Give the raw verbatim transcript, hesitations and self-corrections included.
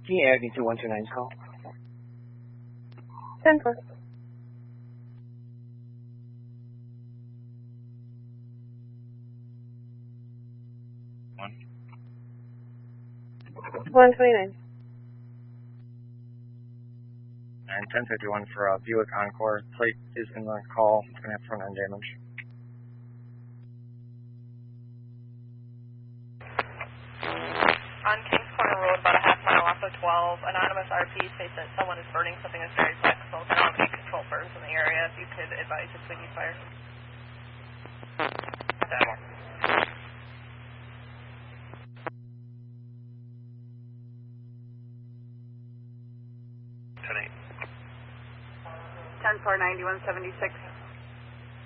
Can you add me to one two nine's call? ten four. One. one twenty-nine. And ten fifty-one for uh, Buick Encore. Plate is in the call. It's going to have front end damage. On Kings Corner Road, about a half mile off of twelve, anonymous R P states that someone is burning something that's very flexible. So I don't have any control firms in the area. If you could advise if we need fire. ten eight. ten four ninety-one seventy-six.